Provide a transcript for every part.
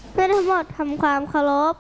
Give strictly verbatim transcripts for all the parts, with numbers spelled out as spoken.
เพื่อนทั้งหมดทำความเคารพ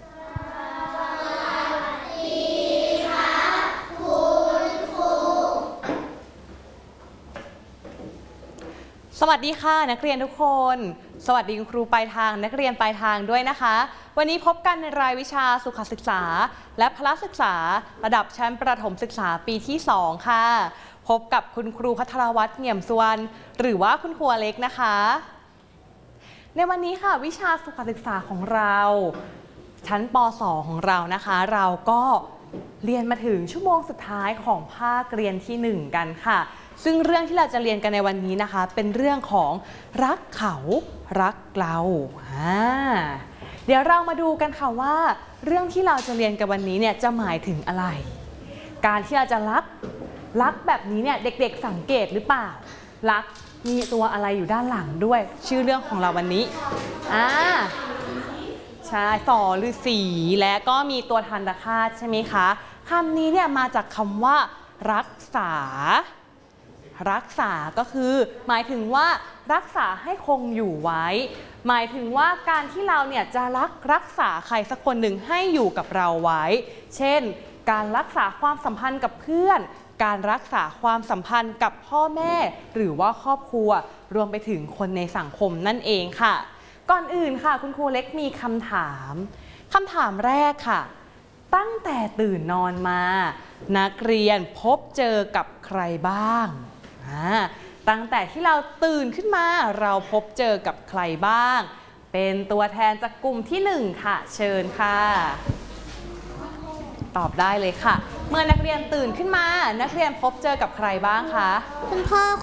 สวัสดีค่ะนักเรียนทุกคนสวัสดีคุณครูปลายทางนักเรียนปลายทางด้วยนะคะวันนี้พบกันในรายวิชาสุขศึกษาและพละศึกษาระดับชั้นประถมศึกษาปีที่สองค่ะพบกับคุณครูภัทรวัฒน์เงี่ยมสุวรรณหรือว่าคุณครูเล็กนะคะในวันนี้ค่ะวิชาสุขศึกษาของเราชั้นป สอง ของเรานะคะเราก็เรียนมาถึงชั่วโมงสุดท้ายของภาคเรียนที่หนึ่งกันค่ะซึ่งเรื่องที่เราจะเรียนกันในวันนี้นะคะเป็นเรื่องของรักเขารักเราอ่าเดี๋ยวเรามาดูกันค่ะว่าเรื่องที่เราจะเรียนกันวันนี้เนี่ยจะหมายถึงอะไรการที่เราจะรักรักแบบนี้เนี่ยเด็กๆสังเกตหรือเปล่ารักมีตัวอะไรอยู่ด้านหลังด้วยชื่อเรื่องของเราวันนี้อ่าใช่สอฤาษีและก็มีตัวทันตคาตใช่ไหมคะคำนี้เนี่ยมาจากคำว่ารักษารักษาก็คือหมายถึงว่ารักษาให้คงอยู่ไว้หมายถึงว่าการที่เราเนี่ยจะรักรักษาใครสักคนหนึ่งให้อยู่กับเราไว้เช่นการรักษาความสัมพันธ์กับเพื่อนการรักษาความสัมพันธ์กับพ่อแม่หรือว่าครอบครัวรวมไปถึงคนในสังคมนั่นเองค่ะก่อนอื่นค่ะคุณครูเล็กมีคำถามคำถามแรกค่ะตั้งแต่ตื่นนอนมานักเรียนพบเจอกับใครบ้างตั้งแต่ที่เราตื่นขึ้นมาเราพบเจอกับใครบ้างเป็นตัวแทนจากกลุ่มที่หนึ่งค่ะเชิญค่ะตอบได้เลยค่ะเมื่อนักเรียนตื่นขึ้นมานักเรียนพบเจอกับใครบ้างคะคุณพ่อ